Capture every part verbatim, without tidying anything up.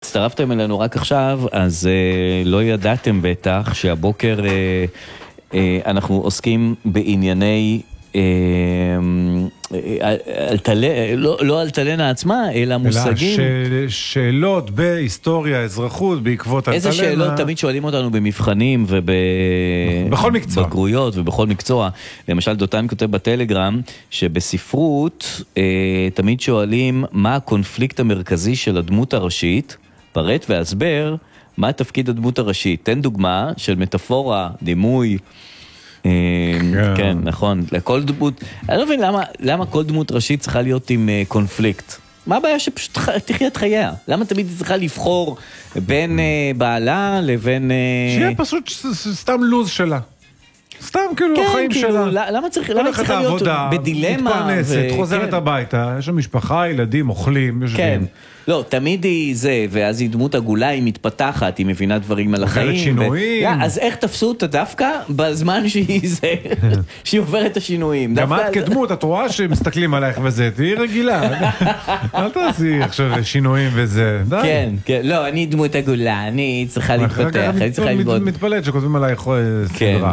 הצטרפתם אלינו רק עכשיו, אז אה, לא ידעתם בטח שהבוקר אה, אה, אנחנו עוסקים בענייני אה, על תלה, לא, לא על תלנה עצמה, אלא מושגים. אלא ש... שאלות בהיסטוריה, אזרחות, בעקבות על איזה תלנה. שאלות תמיד שואלים אותנו במבחנים בכל מקצוע. ובבגרויות ובכל מקצוע. למשל, דותן כותב בטלגרם, שבספרות אה, תמיד שואלים מה הקונפליקט המרכזי של הדמות הראשית, פרט והסבר, מה תפקיד הדמות הראשית. תן דוגמה של מטאפורה, דימוי, כן, נכון. לכל דמות, אני לא מבין למה, למה כל דמות ראשית צריכה להיות עם קונפליקט. מה הבעיה שפשוט תחיה את חייה? למה תמיד היא צריכה לבחור בין בעלה לבין... שיהיה פשוט סתם לוז שלה. סתם כאילו החיים שלה. למה צריכה להיות בדילמה? מתפרנסת, חוזרת הביתה, יש שם משפחה, ילדים, אוכלים, יושבים. לא, תמיד היא זה, ואז היא דמות עגולה, היא מתפתחת, היא מבינה דברים על החיים. עוברת שינויים. אז איך תפסו אותה דווקא בזמן שהיא זה, שהיא עוברת השינויים? גם את כדמות, את רואה שמסתכלים עלייך וזה, תהי רגילה. אל תעשי עכשיו שינויים וזה. כן, כן, לא, אני דמות עגולה, אני צריכה להתפתח, אני צריכה ללמוד. מתפלט שכותבים עלייך סדרה.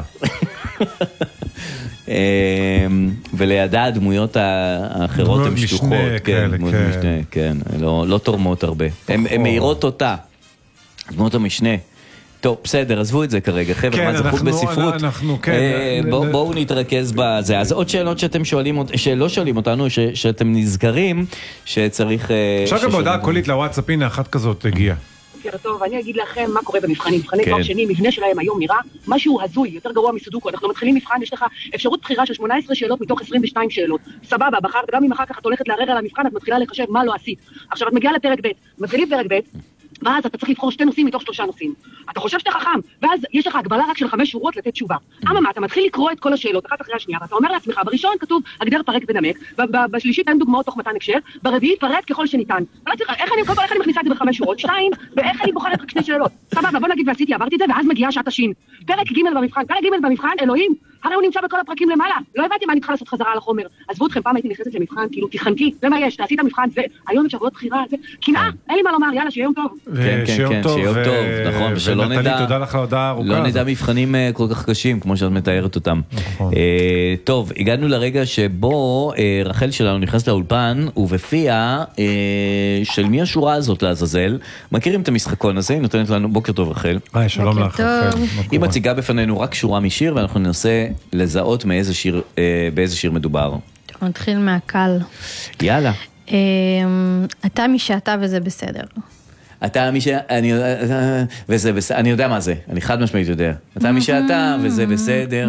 ולידה הדמויות האחרות הן שטוחות, דמות משנה, כן, לא תורמות הרבה, הן מאירות אותה, דמות המשנה. טוב, בסדר, עזבו את זה כרגע, חבר'ה, מה זה חוץ בספרות? בואו נתרכז בזה. אז עוד שאלות שאתם שואלים, שלא שואלים אותנו, שאתם נזכרים שצריך... אפשר גם בהודעה קולית לוואטסאפ, הנה אחת כזאת הגיעה. טוב, אני אגיד לכם מה קורה במבחנים. מבחני תואר שני, מבנה שלהם היום נראה משהו הזוי, יותר גרוע מסודוקו. אנחנו מתחילים מבחן, יש לך אפשרות בחירה של שמונה עשרה שאלות מתוך עשרים ושתיים שאלות. סבבה, בחרת, גם אם אחר כך את הולכת לערער על המבחן, את מתחילה לחשב מה לא עשית. עכשיו את מגיעה לפרק ב', מתחילים פרק ב', ואז אתה צריך לבחור שתי נושאים מתוך שלושה נושאים. אתה חושב שאתה חכם, ואז יש לך הגבלה רק של חמש שורות לתת תשובה. אממה, אתה מתחיל לקרוא את כל השאלות, אחת אחרי השנייה, ואתה אומר לעצמך, בראשון כתוב, הגדר פרק ונמק, בשלישית אין דוגמאות תוך מתן הקשר, ברביעית פרק ככל שניתן. איך אני, איך אני מכניסה את זה בחמש שורות? שתיים, ואיך אני בוחרת רק שני שאלות? סבבה, בוא נגיד ועשיתי, עברתי את זה, ואז מגיעה שעת השין. פרק ג' במבחן, פרק ג' במבחן, אלוהים, הרי הוא נמצא בכל הפרקים למעלה. לא הבנתי מה אני צריכה לעשות חזרה על החומר. עזבו אתכם, פעם הייתי נכנסת למבחן, כאילו תחנקי, זה מה יש, תעשי את המבחן, והיום יש עבודות בחירה, זה קנאה, אין לי מה לומר, יאללה, שיהיה יום טוב. כן, כן, כן, שיהיה טוב, נכון, ושלא נדע, תודה לך להודעה ארוכה. לא נדע מבחנים כל כך קשים, כמו שאת מתארת אותם. טוב, הגענו לרגע שבו רחל שלנו נכנס לאולפן, ובפיה של מי השורה הזאת לעזאזל, מכירים את המשחקון הזה, היא נותנת לנו, בוקר טוב רחל. היי, שלום לך רחל. היא מציגה בפנינו רק שורה משיר, ואנחנו ננסה לזהות מאיזה שיר, באיזה שיר מדובר. נתחיל מהקל. יאללה. אתה משעתה וזה בסדר. אתה משעתה, אני, וזה בסדר, אני יודע מה זה, אני חד משמעית יודע. אתה משעתה וזה בסדר.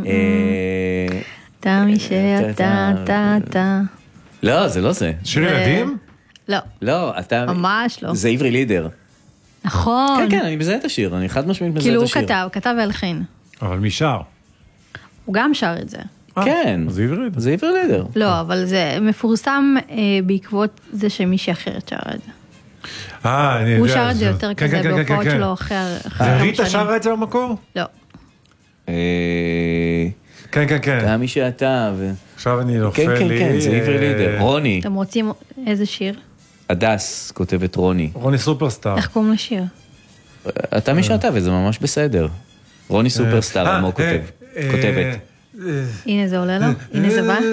אתה משעתה, אתה, אתה. לא, זה לא זה. שיר ילדים? לא. לא, אתה... ממש לא. זה עברי לידר. נכון. כן, כן, אני מזהה את השיר, אני חד משמעית מזהה את השיר. כאילו הוא כתב, כתב והלחין. אבל מי שר? הוא גם שר את זה. כן. זה עברי לידר. זה עברי לידר. לא, אבל זה מפורסם בעקבות זה שמישהי אחרת שרה את זה. אה, אני יודע. הוא שר את זה יותר כזה בהופעות שלו אחרי... זה ריטה שרה את זה במקור? לא. כן, כן, כן. אתה מי שאתה ו... עכשיו אני נופל לי... כן, כן, כן, זה עברי לידר. רוני. אתם רוצים איזה שיר? הדס כותבת רוני. רוני סופרסטאר. איך קוראים לשיר? אתה מי שאתה וזה ממש בסדר. רוני סופרסטאר, עמו כותב. כותבת. הנה זה עולה לו? הנה זה בא?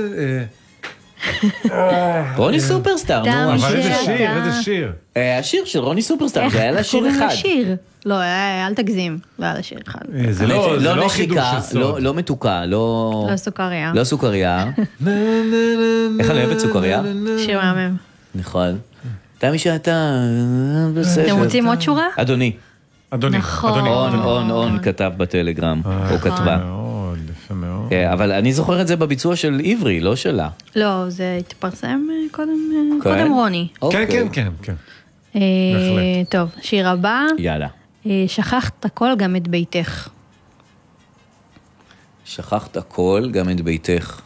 רוני סופרסטאר, נו. אבל איזה שיר, איזה שיר. השיר של רוני סופרסטאר, זה היה לה שיר אחד. איך קוראים לשיר? לא, אל תגזים, לא היה לה שיר אחד. זה לא חידוש של סוד. לא מתוקה, לא... לא סוכריה. לא סוכריה. איך אני אוהבת סוכריה? שיר מהמם. נכון. אתה מי שאתה... אתם רוצים עוד שורה? אדוני. אדוני. נכון. און, און, און כתב בטלגרם, או כתבה. מאוד, יפה מאוד. אבל אני זוכר את זה בביצוע של עברי, לא שלה. לא, זה התפרסם קודם רוני. כן, כן, כן, כן. טוב, שיר הבא. יאללה. שכחת הכל גם את ביתך. שכחת הכל גם את ביתך.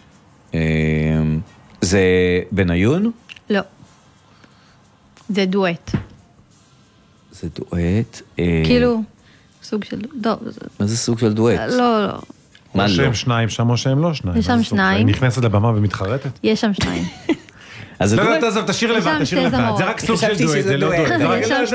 זה בניון? לא. זה דואט. זה דואט. כאילו, סוג של... מה זה סוג של דואט? לא, לא. או שהם שניים שם או שהם לא שניים. יש שם שניים. היא נכנסת לבמה ומתחרטת? יש שם שניים. אז זה דואט. לא, תעזוב, תשאיר לבד, תשאיר לבד. זה רק סוג של דואט, זה לא דואט.